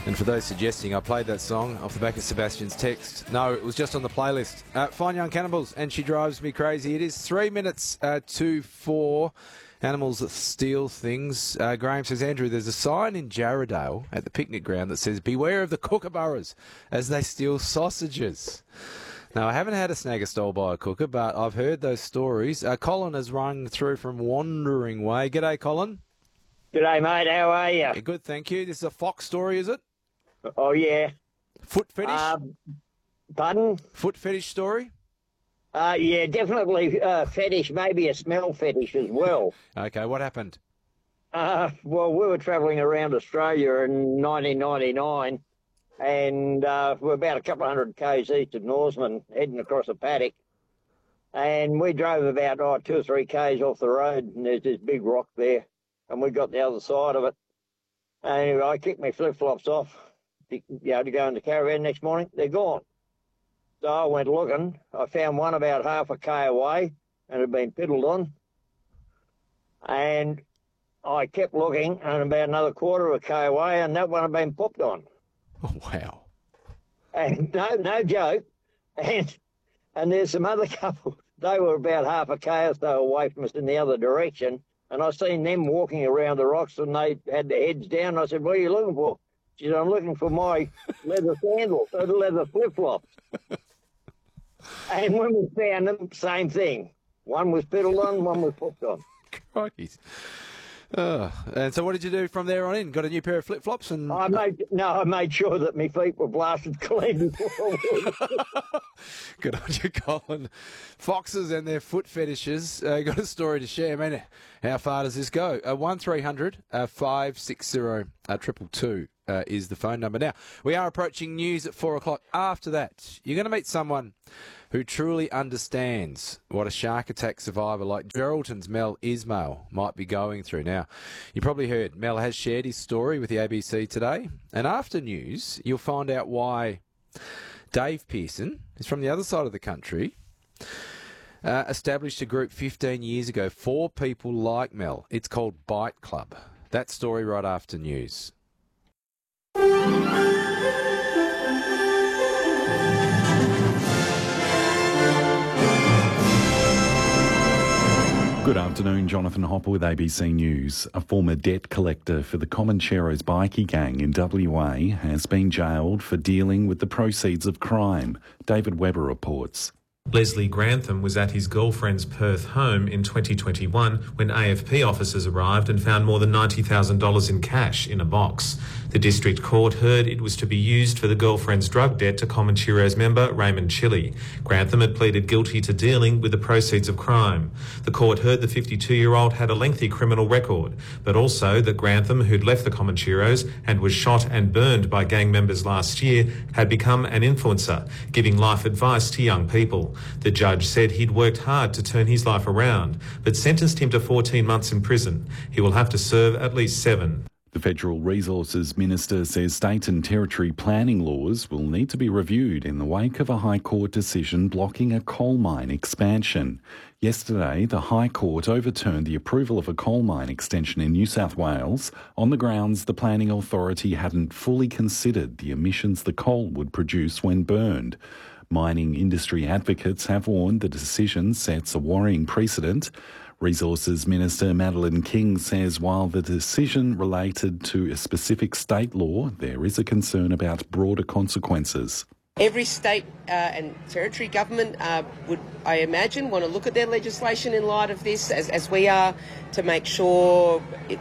And for those suggesting I played that song off the back of Sebastian's text, no, it was just on the playlist. Fine Young Cannibals, and She Drives Me Crazy. It is 3 minutes to 4. Animals that steal things. Graham says, Andrew, there's a sign in Jarradale at the picnic ground that says, beware of the kookaburras as they steal sausages. Now, I haven't had a snagger stole by a kooka, but I've heard those stories. Colin has rung through from Wandering Way. G'day, Colin. G'day, mate. How are you? Yeah, good, thank you. This is a fox story, is it? Oh, yeah. Foot fetish? Pardon? Foot fetish story? Yeah, definitely fetish, maybe a smell fetish as well. Okay, what happened? Well, we were travelling around Australia in 1999, and we're about a couple of hundred k's east of Norseman, heading across a paddock. And we drove about 2 or 3 k's off the road, and there's this big rock there, and we got the other side of it. Anyway, I kicked my flip-flops off, to go in the caravan next morning. They're gone. So I went looking. I found one about half a k away and had been piddled on. And I kept looking, and about another quarter of a k away, and that one had been popped on. Oh, wow. And no joke. And there's some other couple. They were about half a k or so away from us in the other direction. And I seen them walking around the rocks, and they had their heads down. I said, what are you looking for? She said, I'm looking for my leather sandals, or the leather flip-flops. And when we found them, same thing. One was piddled on, one was popped on. Crikey. And so what did you do from there on in? Got a new pair of flip-flops? And I made sure that my feet were blasted clean before Good on you, Colin. Foxes and their foot fetishes. Got a story to share. I mean, how far does this go? 1300 560 222 is the phone number. Now, we are approaching news at 4 o'clock. After that, you're going to meet someone who truly understands what a shark attack survivor like Geraldton's Mel Ismail might be going through. Now, you probably heard Mel has shared his story with the ABC today. And after news, you'll find out why Dave Pearson is from the other side of the country, established a group 15 years ago for people like Mel. It's called Bite Club. That story right after news. Good afternoon, Jonathan Hopper with ABC News. A former debt collector for the Comancheros bikie gang in WA has been jailed for dealing with the proceeds of crime. David Webber reports. Leslie Grantham was at his girlfriend's Perth home in 2021 when AFP officers arrived and found more than $90,000 in cash in a box. The district court heard it was to be used for the girlfriend's drug debt to Comancheros member Raymond Chili. Grantham had pleaded guilty to dealing with the proceeds of crime. The court heard the 52-year-old had a lengthy criminal record, but also that Grantham, who'd left the Comancheros and was shot and burned by gang members last year, had become an influencer, giving life advice to young people. The judge said he'd worked hard to turn his life around, but sentenced him to 14 months in prison. He will have to serve at least 7. The Federal Resources Minister says state and territory planning laws will need to be reviewed in the wake of a High Court decision blocking a coal mine expansion. Yesterday, the High Court overturned the approval of a coal mine extension in New South Wales on the grounds the planning authority hadn't fully considered the emissions the coal would produce when burned. Mining industry advocates have warned the decision sets a worrying precedent. Resources Minister Madeleine King says while the decision related to a specific state law, there is a concern about broader consequences. Every state and territory government would, I imagine, want to look at their legislation in light of this, as we are, to make sure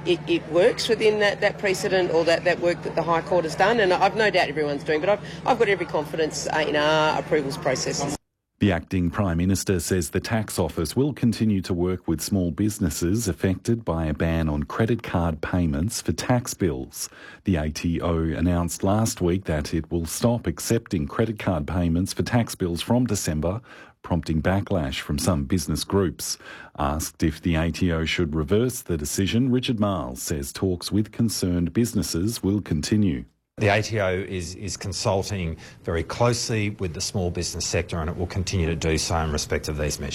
it works within that precedent or that work that the High Court has done. And I've no doubt everyone's doing, but I've got every confidence in our approvals processes. The acting Prime Minister says the tax office will continue to work with small businesses affected by a ban on credit card payments for tax bills. The ATO announced last week that it will stop accepting credit card payments for tax bills from December, prompting backlash from some business groups. Asked if the ATO should reverse the decision, Richard Miles says talks with concerned businesses will continue. The ATO is consulting very closely with the small business sector, and it will continue to do so in respect of these measures.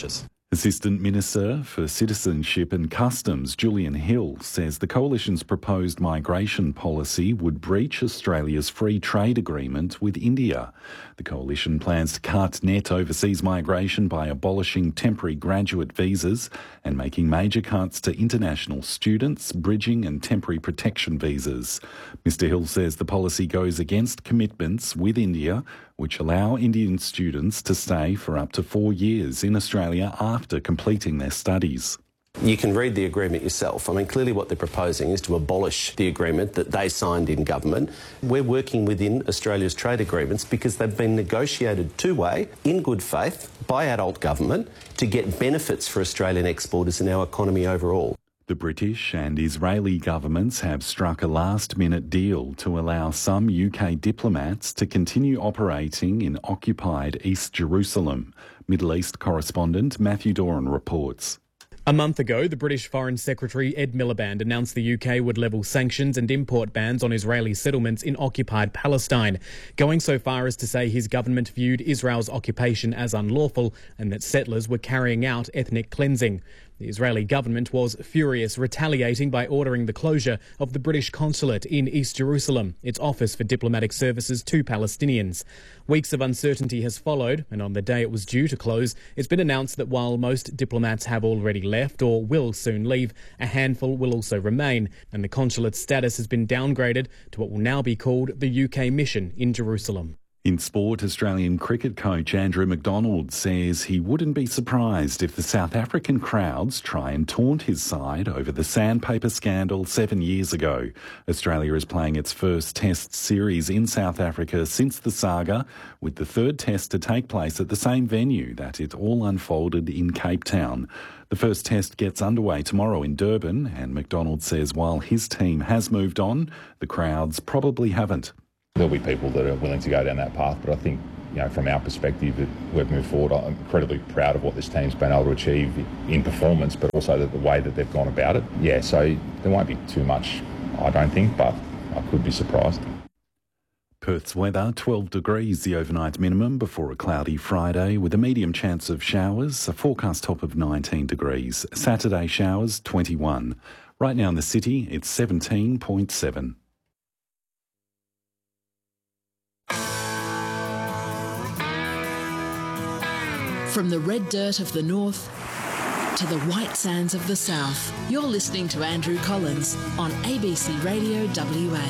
Assistant Minister for Citizenship and Customs, Julian Hill, says the Coalition's proposed migration policy would breach Australia's free trade agreement with India. The Coalition plans to cut net overseas migration by abolishing temporary graduate visas and making major cuts to international students, bridging and temporary protection visas. Mr Hill says the policy goes against commitments with India, which allow Indian students to stay for up to 4 years in Australia after completing their studies. You can read the agreement yourself. I mean, clearly what they're proposing is to abolish the agreement that they signed in government. We're working within Australia's trade agreements because they've been negotiated two-way, in good faith, by adult government to get benefits for Australian exporters in our economy overall. The British and Israeli governments have struck a last-minute deal to allow some UK diplomats to continue operating in occupied East Jerusalem. Middle East correspondent Matthew Doran reports. A month ago, the British Foreign Secretary Ed Miliband announced the UK would level sanctions and import bans on Israeli settlements in occupied Palestine, going so far as to say his government viewed Israel's occupation as unlawful and that settlers were carrying out ethnic cleansing. The Israeli government was furious, retaliating by ordering the closure of the British consulate in East Jerusalem, its office for diplomatic services to Palestinians. Weeks of uncertainty has followed, and on the day it was due to close, it's been announced that while most diplomats have already left or will soon leave, a handful will also remain, and the consulate's status has been downgraded to what will now be called the UK mission in Jerusalem. In sport, Australian cricket coach Andrew McDonald says he wouldn't be surprised if the South African crowds try and taunt his side over the sandpaper scandal 7 years ago. Australia is playing its first Test series in South Africa since the saga, with the third Test to take place at the same venue that it all unfolded in Cape Town. The first Test gets underway tomorrow in Durban, and McDonald says while his team has moved on, the crowds probably haven't. There'll be people that are willing to go down that path, but I think, from our perspective, we've moved forward. I'm incredibly proud of what this team's been able to achieve in performance, but also the way that they've gone about it. Yeah, so there won't be too much, I don't think, but I could be surprised. Perth's weather, 12 degrees the overnight minimum before a cloudy Friday with a medium chance of showers, a forecast top of 19 degrees. Saturday showers, 21. Right now in the city, it's 17.7. From the red dirt of the north to the white sands of the south, you're listening to Andrew Collins on ABC Radio WA.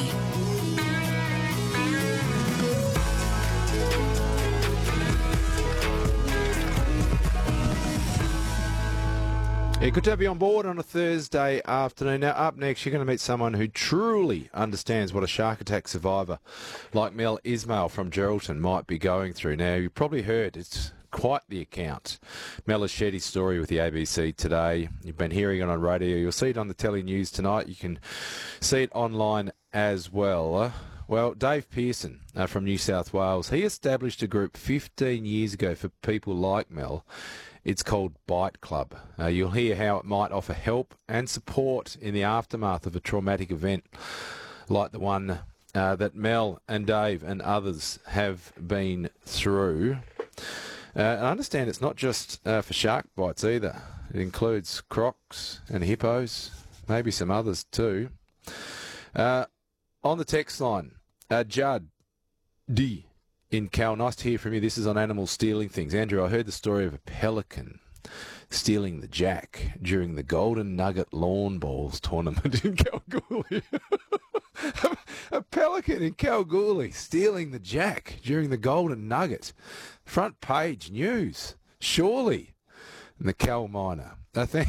Yeah, good to have you on board on a Thursday afternoon. Now, up next, you're going to meet someone who truly understands what a shark attack survivor like Mel Ismail from Geraldton might be going through. Now, you probably heard it's quite the account. Mel has shared his story with the ABC today. You've been hearing it on radio. You'll see it on the telly news tonight. You can see it online as well. Well, Dave Pearson from New South Wales, he established a group 15 years ago for people like Mel. It's called Bite Club. You'll hear how it might offer help and support in the aftermath of a traumatic event like the one that Mel and Dave and others have been through. I understand it's not just for shark bites either. It includes crocs and hippos, maybe some others too. On the text line, Judd D in Cal, nice to hear from you. This is on animals stealing things. Andrew, I heard the story of a pelican stealing the jack during the Golden Nugget Lawn Balls tournament in Kalgoorlie. A pelican in Kalgoorlie stealing the jack during the Golden Nugget. Front page news, surely. And the Cal Miner. I think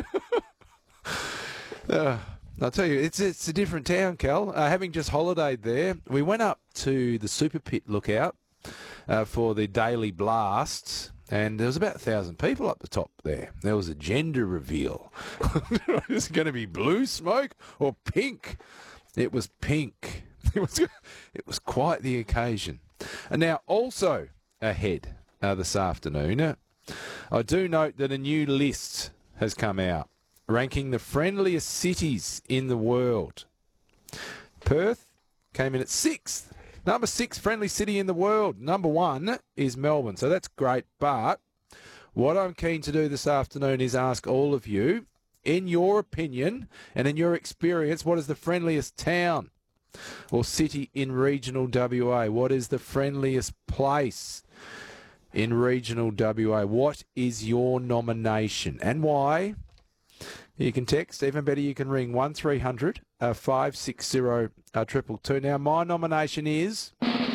I'll tell you, it's a different town, Cal. Having just holidayed there, we went up to the Super Pit lookout for the daily blasts, and there was about 1,000 people up the top there. There was a gender reveal. Is it going to be blue smoke or pink? It was pink. It was quite the occasion. And now also ahead this afternoon, I do note that a new list has come out ranking the friendliest cities in the world. Perth came in at 6th. Number 6 friendly city in the world. Number 1 is Melbourne. So that's great. But What I'm keen to do this afternoon is ask all of you, in your opinion and in your experience, what is the friendliest town or city in regional WA? What is the friendliest place in regional WA? What is your nomination and why? You can text, even better, you can ring 1300 560 222. Now, my nomination is...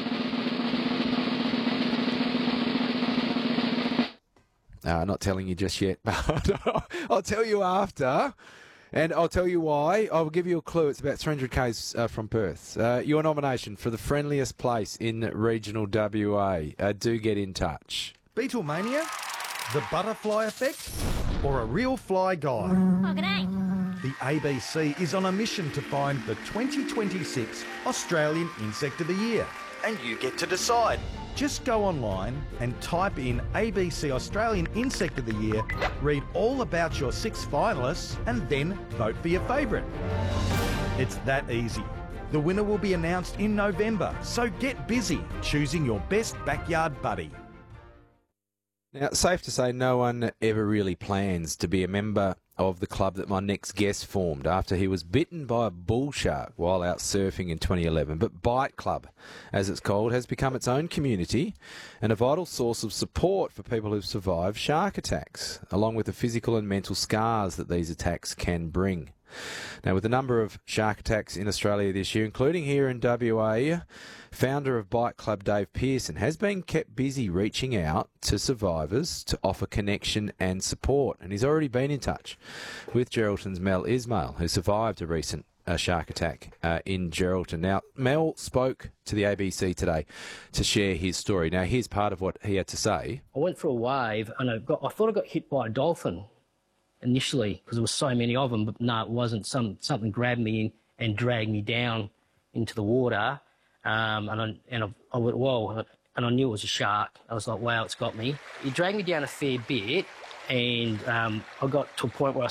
not telling you just yet. I'll tell you after, and I'll tell you why. I'll give you a clue. It's about 300 k's from Perth. Your nomination for the friendliest place in regional WA. Do get in touch. Beatlemania, the butterfly effect, or a real fly guy? Oh, g'day. The ABC is on a mission to find the 2026 Australian Insect of the Year, and you get to decide. Just go online and type in ABC Australian Insect of the Year, read all about your 6 finalists, and then vote for your favourite. It's that easy. The winner will be announced in November, so get busy choosing your best backyard buddy. Now, it's safe to say no one ever really plans to be a member of the club that my next guest formed after he was bitten by a bull shark while out surfing in 2011. But Bite Club, as it's called, has become its own community and a vital source of support for people who've survived shark attacks, along with the physical and mental scars that these attacks can bring. Now, with the number of shark attacks in Australia this year, including here in WA, founder of Bite Club Dave Pearson has been kept busy reaching out to survivors to offer connection and support. And he's already been in touch with Geraldton's Mel Ismail, who survived a recent shark attack in Geraldton. Now, Mel spoke to the ABC today to share his story. Now, here's part of what he had to say. I went for a wave and I thought I got hit by a dolphin initially because there were so many of them, but no, it wasn't. Something grabbed me and dragged me down into the water, and I went, whoa, and I knew it was a shark. I was like, wow, it's got me. It dragged me down a fair bit, and I got to a point where